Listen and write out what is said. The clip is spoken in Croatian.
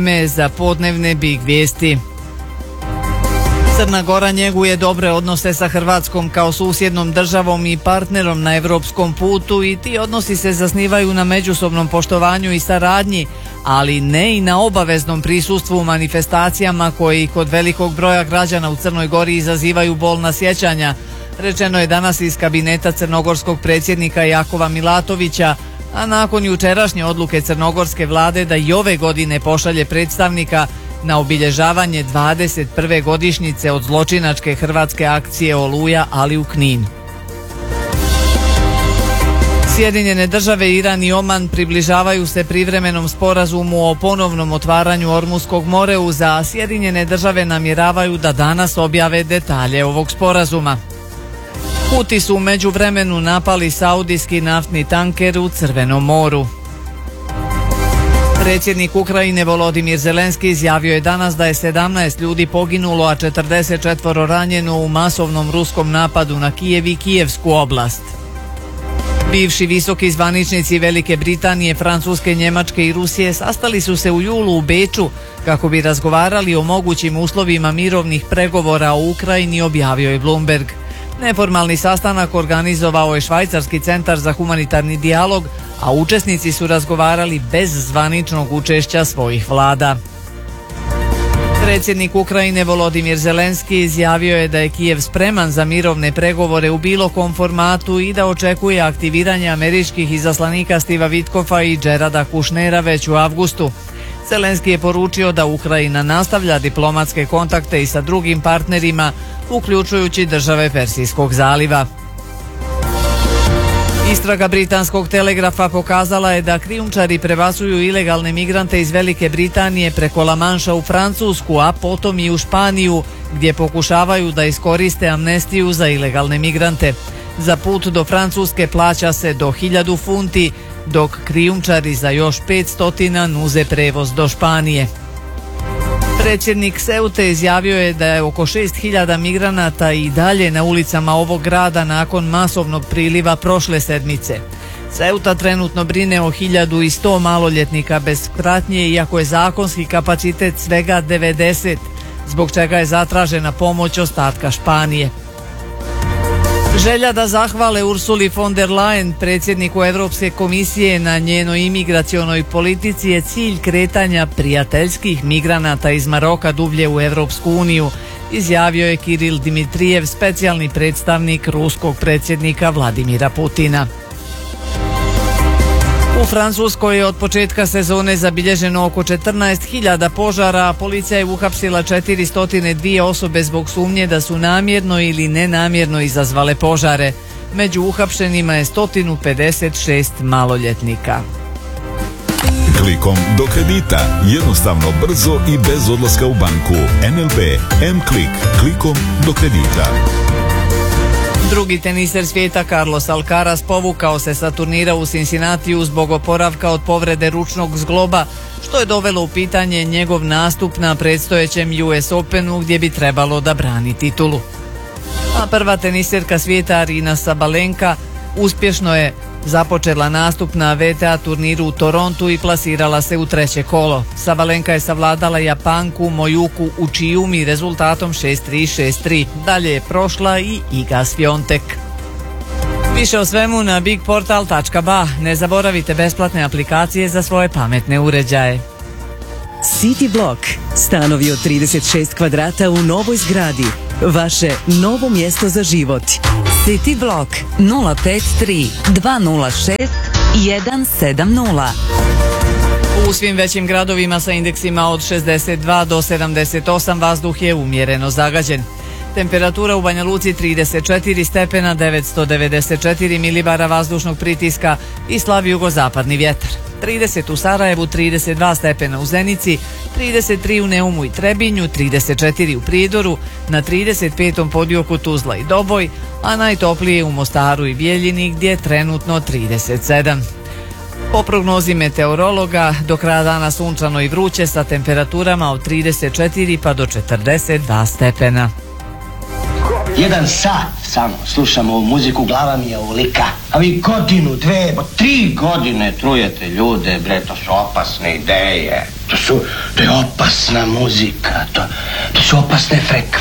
za podnevne Big vijesti. Crna Gora njeguje dobre odnose sa Hrvatskom kao susjednom državom i partnerom na europskom putu i ti odnosi se zasnivaju na međusobnom poštovanju i saradnji, ali ne i na obaveznom prisustvu u manifestacijama koji kod velikog broja građana u Crnoj Gori izazivaju bolna sjećanja. Rečeno je danas iz kabineta crnogorskog predsjednika Jakova Milatovića, a nakon jučerašnje odluke crnogorske vlade da i ove godine pošalje predstavnika na obilježavanje 21. godišnjice od zločinačke hrvatske akcije Oluja, ali u Knin. Sjedinjene države, Iran i Oman približavaju se privremenom sporazumu o ponovnom otvaranju Ormuskog moreuza, a Sjedinjene države namjeravaju da danas objave detalje ovog sporazuma. Huti su u međuvremenu napali saudijski naftni tanker u Crvenom moru. Predsjednik Ukrajine Volodimir Zelenski izjavio je danas da je 17 ljudi poginulo, a 44 ranjeno u masovnom ruskom napadu na Kijev i Kijevsku oblast. Bivši visoki zvaničnici Velike Britanije, Francuske, Njemačke i Rusije sastali su se u julu u Beču kako bi razgovarali o mogućim uslovima mirovnih pregovora o Ukrajini, objavio je Bloomberg. Neformalni sastanak organizovao je Švajcarski centar za humanitarni dijalog, a učesnici su razgovarali bez zvaničnog učešća svojih vlada. Predsjednik Ukrajine Volodimir Zelenski izjavio je da je Kijev spreman za mirovne pregovore u bilo kom formatu i da očekuje aktiviranje američkih izaslanika Stiva Witkofa i Jareda Kushnera već u avgustu. Zelenski je poručio da Ukrajina nastavlja diplomatske kontakte i sa drugim partnerima, uključujući države Persijskog zaliva. Istraga britanskog Telegrafa pokazala je da krijumčari prebacuju ilegalne migrante iz Velike Britanije preko La Manša u Francusku, a potom i u Španiju, gdje pokušavaju da iskoriste amnestiju za ilegalne migrante. Za put do Francuske plaća se do 1000 funti, dok krijumčari za još 500 nuze prevoz do Španije. Predsjednik Seute izjavio je da je oko 6000 migranata i dalje na ulicama ovog grada nakon masovnog priliva prošle sedmice. Ceuta trenutno brine o 1100 maloljetnika bez pratnje, iako je zakonski kapacitet svega 90, zbog čega je zatražena pomoć ostatka Španije. Želja da zahvale Ursuli von der Leyen, predsjedniku Europske komisije, na njenoj imigracionoj politici je cilj kretanja prijateljskih migranata iz Maroka dublje u Europsku uniju, izjavio je Kiril Dimitrijev, specijalni predstavnik ruskog predsjednika Vladimira Putina. U Francuskoj je od početka sezone zabilježeno oko 14.000 požara, a policija je uhapsila 402 osobe zbog sumnje da su namjerno ili nenamjerno izazvale požare. Među uhapšenima je 156 maloljetnika. Klikom do kredita. Jednostavno, brzo i bez odlaska u banku. NLB M-Klik. Klikom do kredita. Drugi teniser svijeta Carlos Alcaraz povukao se sa turnira u Cincinnatiju zbog oporavka od povrede ručnog zgloba, što je dovelo u pitanje njegov nastup na predstojećem US Openu, gdje bi trebalo da brani titulu. A prva teniserka svijeta Aryna Sabalenka uspješno je započela nastup na WTA turniru u Torontu i plasirala se u treće kolo. Sabalenka je savladala Japanku Mojuku Uchiumi rezultatom 6-3, 6-3. Dalje je prošla i Iga Swiatek. Više o svemu na bigportal.ba. Ne zaboravite besplatne aplikacije za svoje pametne uređaje. City Block. Stanovi od 36 kvadrata u novoj zgradi. Vaše novo mjesto za život. City Block 053 206 170. U svim većim gradovima sa indeksima od 62 do 78 vazduh je umjereno zagađen. Temperatura u Banja Luci 34 stepena, 994 milibara vazdušnog pritiska i slab jugozapadni vjetar. 30 u Sarajevu, 32 stepena u Zenici, 33 u Neumu i Trebinju, 34 u Prijedoru, na 35. podioku Tuzla i Doboj, a najtoplije u Mostaru i Bijeljini gdje je trenutno 37. Po prognozi meteorologa, do kraja dana sunčano i vruće sa temperaturama od 34 pa do 42 stepena. 1 sat samo slušam ovu muziku, glava mi je ovolika. A vi godinu, 2, 3 godine trujete ljude, bre, to su opasne ideje. To je opasna muzika, to su opasne frekvencije.